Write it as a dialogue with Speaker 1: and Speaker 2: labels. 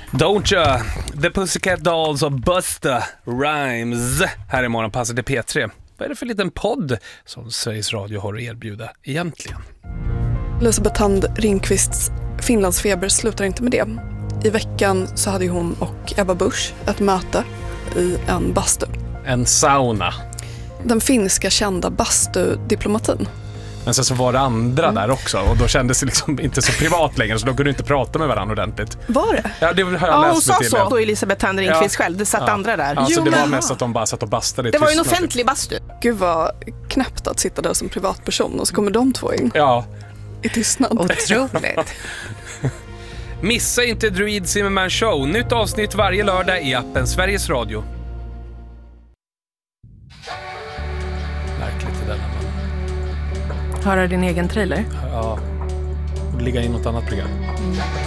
Speaker 1: Don't you? The Pussycat Dolls och Busta Rhymes. Här i Morgonpasset i P3. Vad är det för liten podd som Sveriges Radio har att erbjuda egentligen?
Speaker 2: Elisabeth Thand Ringqvists Finlandsfeber slutar inte med det. I veckan så hade hon och Ebba Busch ett möte i en bastu.
Speaker 1: En sauna.
Speaker 2: Den finska kända bastudiplomatin.
Speaker 1: Men sen så var det andra där också. Och då kändes det liksom inte så privat längre. Så då kunde du inte prata med varandra ordentligt.
Speaker 2: Var det?
Speaker 1: Ja, det har jag läst
Speaker 3: hon
Speaker 1: mig
Speaker 3: sa
Speaker 1: till.
Speaker 3: så då Elisabeth Thand Ringqvist själv. Det satt andra där.
Speaker 1: Ja, så det var mest att de bara satt och bastade i
Speaker 3: Det var ju en
Speaker 1: tystnad.
Speaker 3: offentlig bastu.
Speaker 2: Gud vad knäppt att sitta där som privatperson och så kommer de två in
Speaker 1: Ja.
Speaker 2: i tystnad.
Speaker 3: Otroligt.
Speaker 1: Missa inte Druid Zimmerman Show. Nytt avsnitt varje lördag i appen Sveriges Radio. Märkligt det där.
Speaker 3: Höra din egen trailer.
Speaker 1: Ja, borde ligga i något annat program.